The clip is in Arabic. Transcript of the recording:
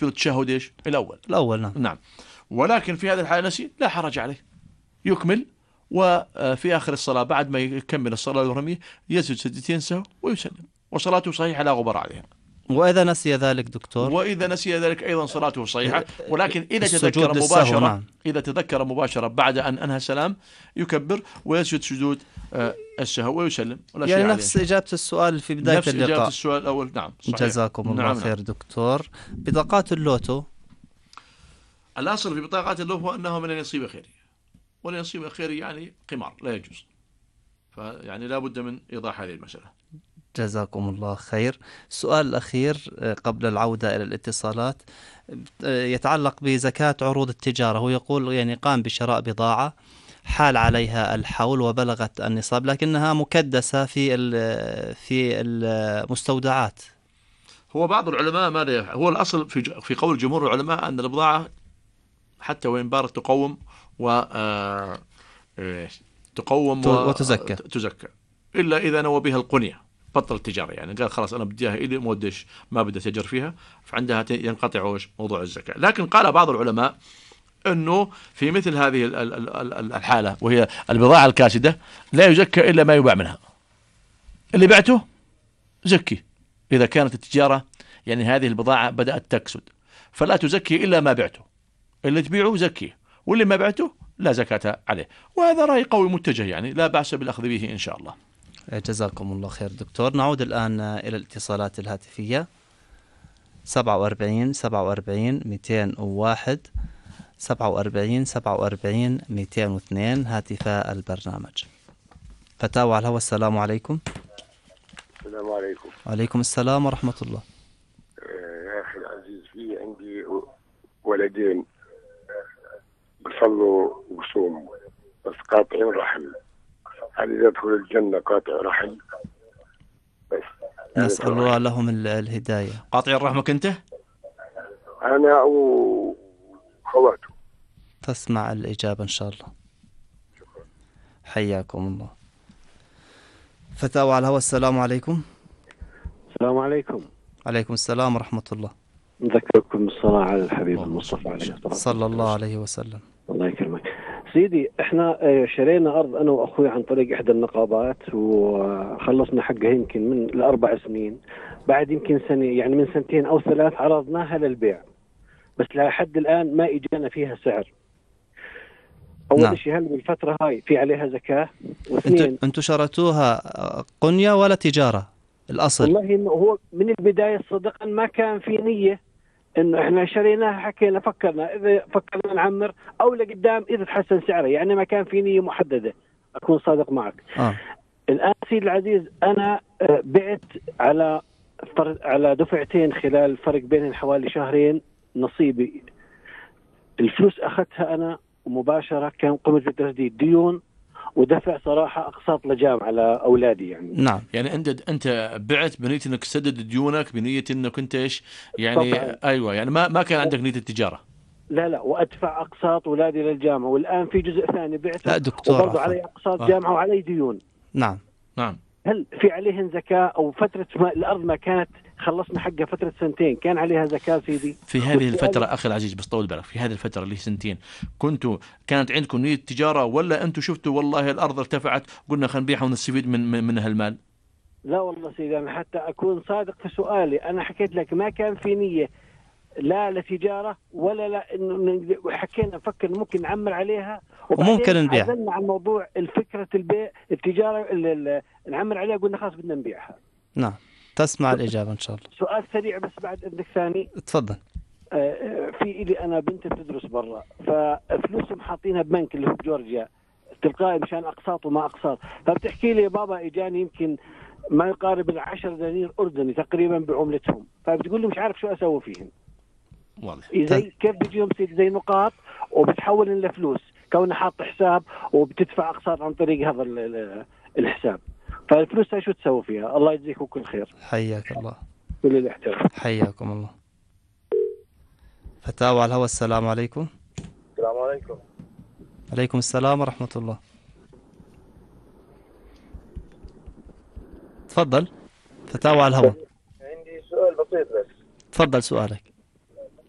بالنسبة للتشهد إيش؟ الأول نعم. نعم. ولكن في هذه الحالة نسي لا حرج عليه، يكمل، وفي آخر الصلاة بعد ما يكمل الصلاة الرمية يسجد سجدتين سهو ويسلم، وصلاته صحيحة لا غبار عليها. وإذا نسي ذلك دكتور؟ وإذا نسي ذلك أيضا صلاته صحيحة، ولكن إذا السجود تذكر للسهو مباشرة نعم. إذا تذكر مباشرة بعد أن أنهى السلام يكبر ويسجد سجود السهو ويسلم، ولا يعني شيء نفس عليه. إجابة السؤال في بداية نفس اللقاء. إجابة السؤال الأول نعم صحيح. جزاكم الله خير دكتور. بطاقات اللوتو، الأصل في بطاقات اللوتو هو أنه من النصيب الخيري، والنصيب الخيري يعني قمار لا يجوز، فيعني لا بد من إيضاح هذه المسألة. جزاكم الله خير. السؤال الأخير قبل العودة إلى الاتصالات يتعلق بزكاة عروض التجارة. هو يقول يعني قام بشراء بضاعة حال عليها الحول وبلغت النصاب، لكنها مكدسة في المستودعات. هو بعض العلماء ماذا هو الأصل في قول جمهور العلماء أن البضاعة حتى وإن بارت تقوم وتزكى إلا إذا نوى بها القنية، بطل التجارة، يعني قال خلاص أنا بديها إلي مودش ما بدي أتجر فيها، فعندها ينقطع موضوع الزكاة. لكن قال بعض العلماء أنه في مثل هذه الحالة وهي البضاعة الكاسدة لا يزكى إلا ما يباع منها، اللي بعته زكي. إذا كانت التجارة يعني هذه البضاعة بدأت تكسد فلا تزكي إلا ما بعته، اللي تبيعه زكي، واللي ما بعته لا زكاة عليه. وهذا رأي قوي متجه، يعني لا بأس بالأخذ به إن شاء الله. جزاكم الله خير دكتور. نعود الآن إلى الاتصالات الهاتفية. 47 47 201 47 47 202 هاتف البرنامج. فتاوى على الهواء. السلام عليكم. السلام عليكم. وعليكم السلام ورحمة الله. يا أخي العزيز، في عندي ولدين بصلوا وصوم بس قاطعين رحم، هل يدخل الجنة قاطع رحم؟ بس نسأل الله لهم الهداية. قاطع رحمك أنت؟ أنا وخواته. تسمع الإجابة إن شاء الله. حياكم الله. فتاوى على الهواء. السلام عليكم. السلام عليكم. عليكم السلام ورحمة الله. نذكركم بالصلاة على الحبيب المصطفى عليه الصلاة والسلام. صلى الله عليه وسلم. الله يكرمك سيدي. احنا شرينا أرض أنا وأخوي عن طريق إحدى النقابات، وخلصنا حقها يمكن من ال4 سنين. بعد يمكن سنة، يعني من 2 أو 3 عرضناها للبيع، بس لحد الآن ما إجانا فيها سعر. أول شيء، هل بالفترة هاي في عليها زكاة؟ أنتوا شرتوها قنية ولا تجارة الأصل؟ والله إنه هو من البداية صدقا ما كان في نية إنه إحنا شريناها، حكينا فكرنا إذا فكرنا نعمر أو لقدام إذا تحسن سعرها، يعني ما كان في نية محددة، أكون صادق معك. الآن سيد العزيز أنا بعت على دفعتين خلال فرق بينهم حوالي 2 شهر نصيبي. الفلوس أخذتها أنا ومباشرة كان قمت بتسديد ديون ودفع صراحة أقساط لجام على أولادي. يعني نعم، يعني أنت بعت بنية إنك تسدد ديونك، بنية إنك أنت إيش يعني طبعا. أيوة، يعني ما كان عندك نية التجارة. لا وأدفع أقساط أولادي للجامعة، والآن في جزء ثاني بعته وبرضه علي أقساط جامعة وعلي ديون. نعم. هل في عليهن زكاة؟ أو فترة الأرض ما كانت خلصنا حقها فترة 2 كان عليها زكاة سيدي؟ في هذه الفترة أخي العزيز، بس طول بالك، في هذه الفترة اللي 2 كانت عندكم نية تجارة، ولا أنتم شفتوا والله الأرض ارتفعت قلنا خلينا نبيعها ونستفيد منها المال؟ لا والله سيدي، أنا حتى أكون صادق في سؤالي، أنا حكيت لك ما كان في نية لا لتجارة ولا لا إنه حكينا نفكر ممكن نعمر عليها، وممكن نبيع. عزلنا عن موضوع الفكرة البيع التجارة اللي نعمر عليها، قلنا خلاص بدنا نبيعها. نعم، تسمع الإجابة إن شاء الله. سؤال سريع بس بعد إذنك ثاني. تفضل. في إلي أنا بنت بتدرس برا، ففلوسهم حاطينها ببنك اللي هو بجورجيا تلقائي مشان أقساط وما أقساط، فبتحكي لي بابا إجاني يمكن ما يقارب 10 دنانير أردني تقريبا بعملتهم، فبتقول لي مش عارف شو أسوي فيهم. زي كيف بيجيهم زي نقاط وبتحول لفلوس كونه حاط حساب وبتدفع أقساط عن طريق هذا الحساب، فالفلوس شو تسوي فيها؟ الله يجزيكم كل خير. حياك الله. كل الاحترام. حياكم الله. فتاوى على الهواء. السلام عليكم. السلام عليكم. عليكم السلام ورحمة الله. تفضل. فتاوى على الهواء. عندي سؤال بسيط بس. تفضل سؤالك.